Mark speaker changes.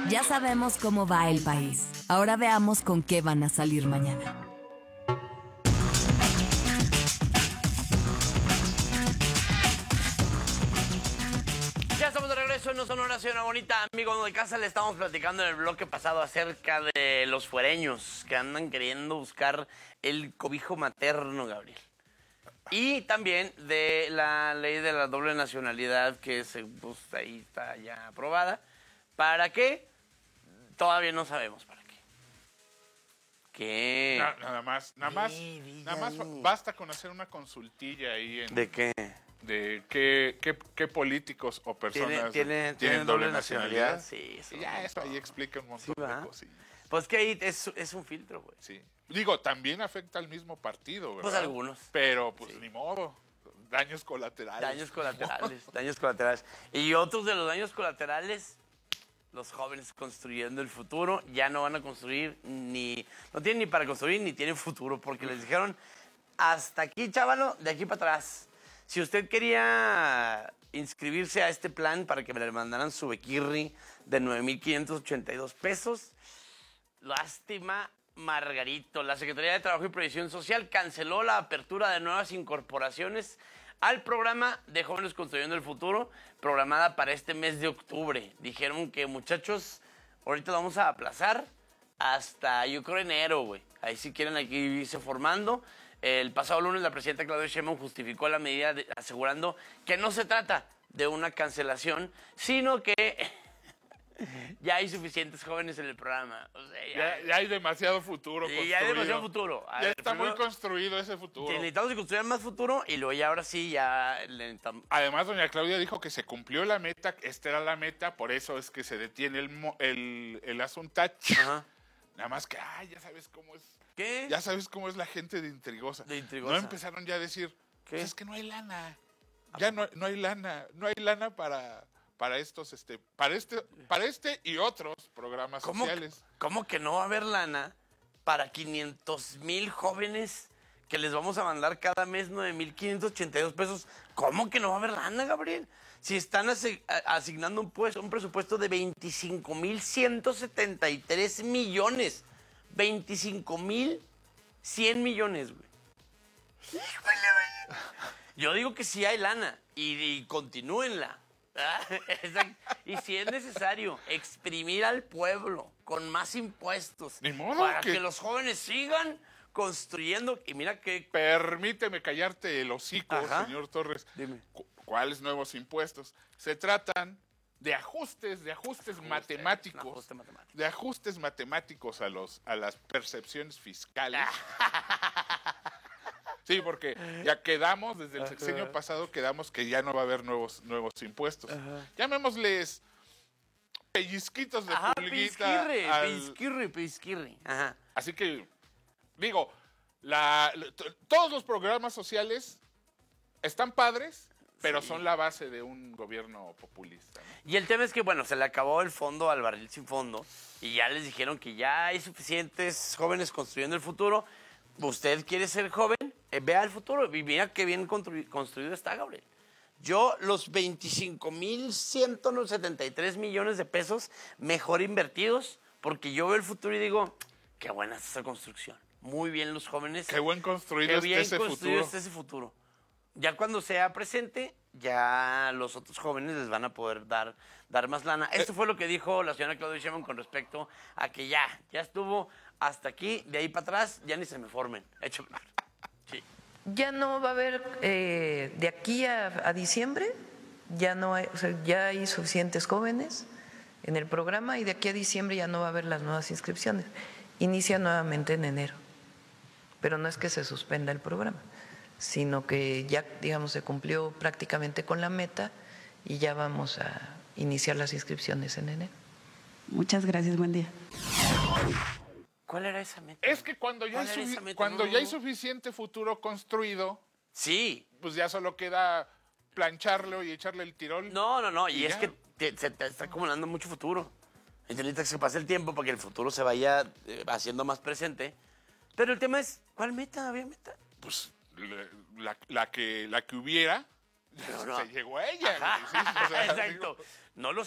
Speaker 1: Ya sabemos cómo va el país. Ahora veamos con qué van a salir mañana.
Speaker 2: Ya estamos de regreso en No Sonora, Ciudad Bonita. Amigos de casa, le estamos platicando en el bloque pasado acerca de los fuereños que andan queriendo buscar el cobijo materno, Gabriel. Y también de la ley de la doble nacionalidad que pues, ahí está ya aprobada. ¿Para qué? Todavía no sabemos para qué. ¿Qué?
Speaker 3: Nada más basta con hacer una consultilla ahí
Speaker 2: ¿De qué?
Speaker 3: de qué políticos o personas
Speaker 2: ¿Tienen
Speaker 3: doble nacionalidad.
Speaker 2: Sí, eso.
Speaker 3: Y ya eso ahí explica un montón de cosillas.
Speaker 2: Pues que ahí es un filtro, güey.
Speaker 3: Sí. Digo, también afecta al mismo partido, ¿verdad?
Speaker 2: Pues algunos.
Speaker 3: Pero pues ni modo. Daños colaterales.
Speaker 2: Daños colaterales. Y otros de los daños colaterales, los jóvenes construyendo el futuro, ya no van a construir no tienen ni para construir ni tienen futuro, porque les dijeron, hasta aquí, chavalo, de aquí para atrás. Si usted quería inscribirse a este plan para que me le mandaran su bequirri de 9,582 pesos, lástima, Margarito. La Secretaría de Trabajo y Previsión Social canceló la apertura de nuevas incorporaciones al programa de Jóvenes Construyendo el Futuro, programada para este mes de octubre. Dijeron que, muchachos, ahorita lo vamos a aplazar hasta, yo creo, enero, güey. Ahí si quieren aquí irse formando. El pasado lunes la presidenta Claudia Sheinbaum justificó la medida asegurando que no se trata de una cancelación, sino que ya hay suficientes jóvenes en el programa. O sea,
Speaker 3: ya hay demasiado futuro construido.
Speaker 2: Ya hay demasiado futuro.
Speaker 3: Ya está muy construido ese futuro.
Speaker 2: Necesitamos construir más futuro y luego ya ahora sí ya...
Speaker 3: Además, doña Claudia dijo que se cumplió la meta, esta era la meta, por eso es que se detiene el asuntacho. Ajá. Nada más que, ya sabes cómo es.
Speaker 2: ¿Qué?
Speaker 3: Ya sabes cómo es la gente de intrigosa. No empezaron ya a decir, pues es que no hay lana. Ya no hay lana. No hay lana para estos, para este y otros programas sociales.
Speaker 2: ¿Cómo que no va a haber lana para 500,000 jóvenes que les vamos a mandar cada mes 9,582 pesos? ¿Cómo que no va a haber lana, Gabriel? Si están asignando un presupuesto de 25,173 millones. 25,100 millones, güey. Yo digo que sí hay lana y continúenla. Y si es necesario exprimir al pueblo con más impuestos para que los jóvenes sigan construyendo. Y mira que...
Speaker 3: Permíteme callarte el hocico, señor Torres.
Speaker 2: Dime.
Speaker 3: ¿Cuáles nuevos impuestos? Se tratan de ajustes matemáticos. De ajustes matemáticos a las percepciones fiscales. Sí, porque ya quedamos, desde el sexenio pasado, quedamos que ya no va a haber nuevos impuestos. Llamémosles pellizquitos de pulguita.
Speaker 2: Pellizquirri. Ajá.
Speaker 3: Así que, digo, todos los programas sociales están padres, pero son la base de un gobierno populista, ¿no?
Speaker 2: Y el tema es que, bueno, se le acabó el fondo al barril sin fondo y ya les dijeron que ya hay suficientes jóvenes construyendo el futuro. ¿Usted quiere ser joven? Vea el futuro y mira qué bien construido está, Gabriel. Yo, los 25,173 millones de pesos mejor invertidos, porque yo veo el futuro y digo, qué buena es esa construcción. Muy bien los jóvenes.
Speaker 3: Qué buen construido está
Speaker 2: ese futuro. Ya cuando sea presente, ya los otros jóvenes les van a poder dar más lana. Esto fue lo que dijo la señora Claudia Sheinbaum con respecto a que ya estuvo hasta aquí, de ahí para atrás, ya ni se me formen. Sí.
Speaker 4: Ya no va a haber, de aquí a diciembre, ya no hay, ya hay suficientes jóvenes en el programa y de aquí a diciembre ya no va a haber las nuevas inscripciones. Inicia nuevamente en enero, pero no es que se suspenda el programa, sino que ya, digamos, se cumplió prácticamente con la meta y ya vamos a iniciar las inscripciones en enero.
Speaker 5: Muchas gracias, buen día.
Speaker 2: ¿Cuál era esa meta?
Speaker 3: Es que cuando ya hay suficiente futuro construido,
Speaker 2: sí,
Speaker 3: pues ya solo queda plancharlo y echarle el tirón.
Speaker 2: No, y es que se te está acumulando mucho futuro. Entonces necesitas que pase el tiempo para que el futuro se vaya haciendo más presente. Pero el tema es, ¿cuál meta? ¿Había meta?
Speaker 3: Pues la que hubiera, se llegó a ella.
Speaker 2: Ajá,
Speaker 3: ¿sí? O sea,
Speaker 2: exacto.